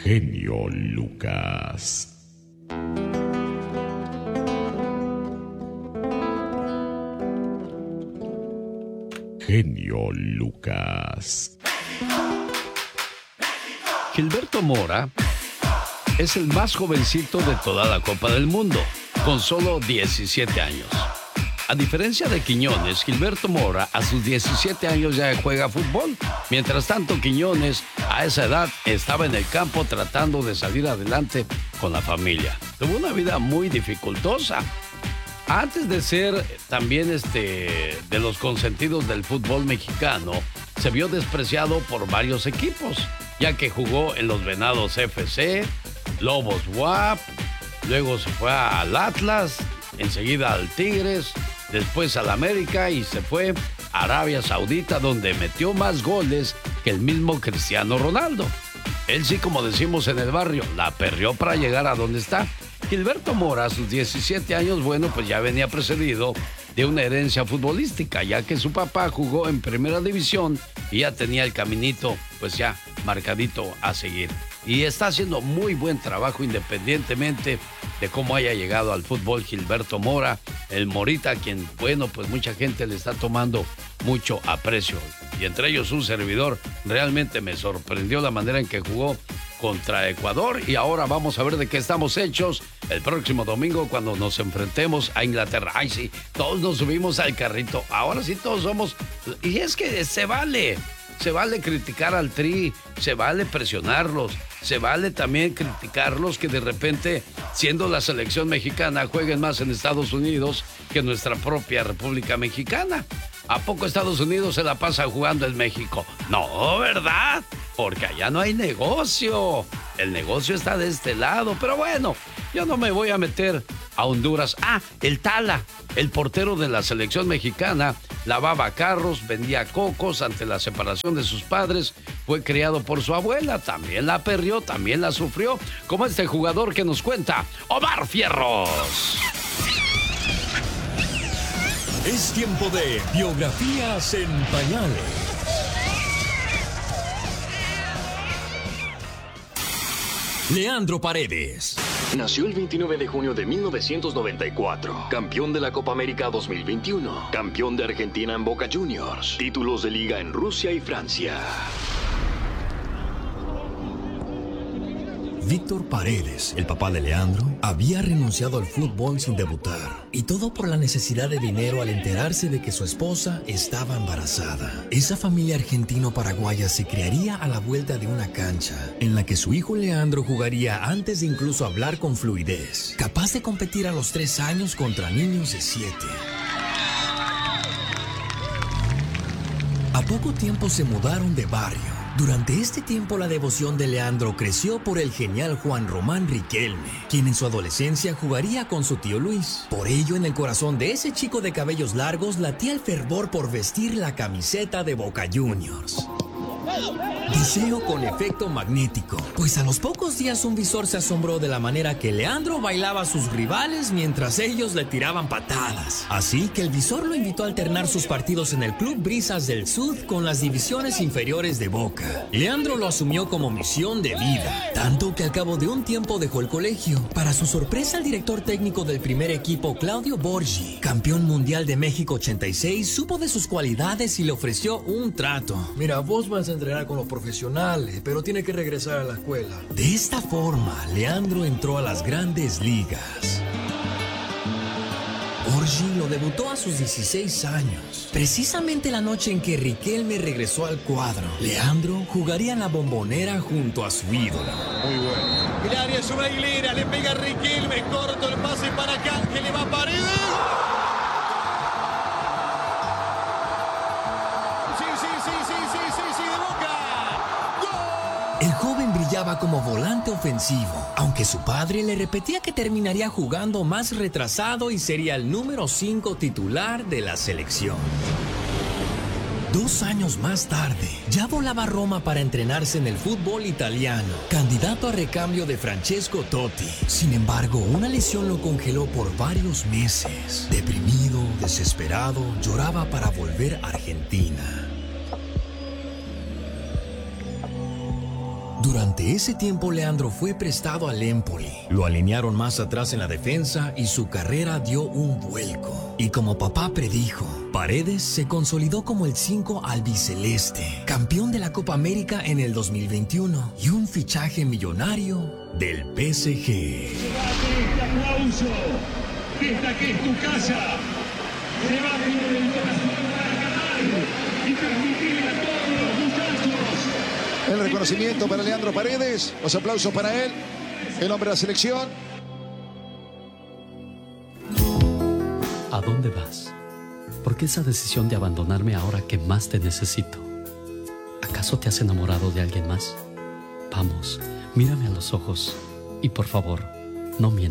Genio Lucas. Genio Lucas. Gilberto Mora es el más jovencito de toda la Copa del Mundo, con solo 17 años. A diferencia de Quiñones, Gilberto Mora a sus 17 años ya juega fútbol. Mientras tanto, Quiñones a esa edad estaba en el campo tratando de salir adelante con la familia. Tuvo una vida muy dificultosa. Antes de ser también de los consentidos del fútbol mexicano, se vio despreciado por varios equipos, ya que jugó en los Venados FC, Lobos WAP, luego se fue al Atlas, enseguida al Tigres, después al América y se fue a Arabia Saudita, donde metió más goles que el mismo Cristiano Ronaldo. Él sí, como decimos en el barrio, la perreó para llegar a donde está. Gilberto Mora, a sus 17 años, bueno, pues ya venía precedido de una herencia futbolística, ya que su papá jugó en Primera División y ya tenía el caminito, pues ya marcadito a seguir. Y está haciendo muy buen trabajo independientemente de cómo haya llegado al fútbol Gilberto Mora, el Morita, quien, bueno, pues mucha gente le está tomando mucho aprecio. Y entre ellos un servidor. Realmente me sorprendió la manera en que jugó contra Ecuador y ahora vamos a ver de qué estamos hechos el próximo domingo cuando nos enfrentemos a Inglaterra. Ay, sí, todos nos subimos al carrito. Ahora sí todos somos... Y es que se vale criticar al Tri, se vale presionarlos, se vale también criticarlos que de repente, siendo la selección mexicana, jueguen más en Estados Unidos que nuestra propia República Mexicana. ¿A poco Estados Unidos se la pasa jugando en México? No, ¿verdad? Porque allá no hay negocio. El negocio está de este lado. Pero bueno, yo no me voy a meter a Honduras. El Tala, el portero de la selección mexicana, lavaba carros, vendía cocos ante la separación de sus padres. Fue criado por su abuela. También la perrió, también la sufrió. Como este jugador que nos cuenta, Omar Fierros. Es tiempo de Biografías en Pañales. Leandro Paredes. Nació el 29 de junio de 1994. Campeón de la Copa América 2021. Campeón de Argentina en Boca Juniors. Títulos de liga en Rusia y Francia. Víctor Paredes, el papá de Leandro, había renunciado al fútbol sin debutar. Y todo por la necesidad de dinero al enterarse de que su esposa estaba embarazada. Esa familia argentino-paraguaya se criaría a la vuelta de una cancha en la que su hijo Leandro jugaría antes de incluso hablar con fluidez, capaz de competir a los 3 años contra niños de 7. A poco tiempo se mudaron de barrio. Durante este tiempo la devoción de Leandro creció por el genial Juan Román Riquelme, quien en su adolescencia jugaría con su tío Luis. Por ello, en el corazón de ese chico de cabellos largos latía el fervor por vestir la camiseta de Boca Juniors. Deseo con efecto magnético, pues a los pocos días un visor se asombró de la manera que Leandro bailaba a sus rivales mientras ellos le tiraban patadas. Así que el visor lo invitó a alternar sus partidos en el Club Brisas del Sud con las divisiones inferiores de Boca. Leandro lo asumió como misión de vida, tanto que al cabo de un tiempo dejó el colegio. Para su sorpresa, el director técnico del primer equipo, Claudio Borgi, campeón mundial de México 86, supo de sus cualidades y le ofreció un trato. Mira, vos vas a entrenar con los profesionales, pero tiene que regresar a la escuela. De esta forma, Leandro entró a las grandes ligas. Borgi lo debutó a sus 16 años, precisamente la noche en que Riquelme regresó al cuadro. Leandro jugaría en la Bombonera junto a su ídolo. Muy bueno. El área es una hilera, le pega Riquelme, corto el pase para acá, que le va a Paredes. El joven brillaba como volante ofensivo, aunque su padre le repetía que terminaría jugando más retrasado y sería el número 5 titular de la selección. 2 años más tarde, ya volaba a Roma para entrenarse en el fútbol italiano, candidato a recambio de Francesco Totti. Sin embargo, una lesión lo congeló por varios meses. Deprimido, desesperado, lloraba para volver a Argentina. Durante ese tiempo, Leandro fue prestado al Empoli. Lo alinearon más atrás en la defensa y su carrera dio un vuelco. Y como papá predijo, Paredes se consolidó como el 5 albiceleste, campeón de la Copa América en el 2021 y un fichaje millonario del PSG. Este aplauso, esta que es tu casa, se va a tener el corazón para canal y transmitirle a todos los muchachos. El reconocimiento para Leandro Paredes, los aplausos para él, el hombre de la selección. ¿A dónde vas? ¿Por qué esa decisión de abandonarme ahora que más te necesito? ¿Acaso te has enamorado de alguien más? Vamos, mírame a los ojos y por favor, no mientas.